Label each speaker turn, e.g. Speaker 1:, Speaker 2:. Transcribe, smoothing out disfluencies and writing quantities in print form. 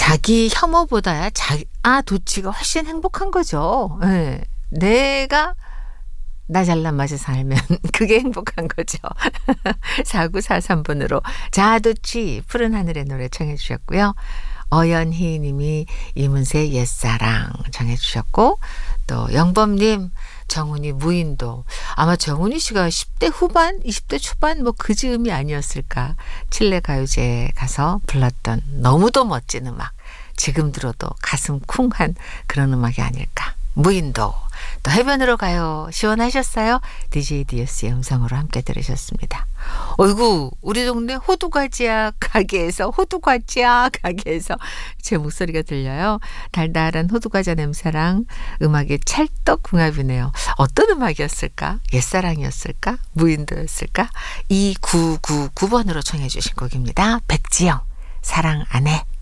Speaker 1: 자기 혐오보다야 도치가 훨씬 행복한 거죠. 예. 내가 나 잘난 맛에 살면 그게 행복한 거죠. 4943번으로 자아도취 푸른 하늘의 노래 청해 주셨고요. 어연희 님이 이문세 옛사랑 청해 주셨고, 또 영범님 정훈이 무인도. 아마 정훈이 씨가 10대 후반 20대 초반 뭐 그 즈음이 아니었을까. 칠레 가요제에 가서 불렀던 너무도 멋진 음악, 지금 들어도 가슴 쿵한 그런 음악이 아닐까. 무인도. 또 해변으로 가요. 시원하셨어요? DJ 디오스의 음성으로 함께 들으셨습니다. 어이구, 우리 동네 호두과지야 가게에서 제 목소리가 들려요. 달달한 호두과자 냄새랑 음악의 찰떡궁합이네요. 어떤 음악이었을까? 옛사랑이었을까? 무인도였을까? 2999번으로 청해 주신 곡입니다. 백지영, 사랑 안 해.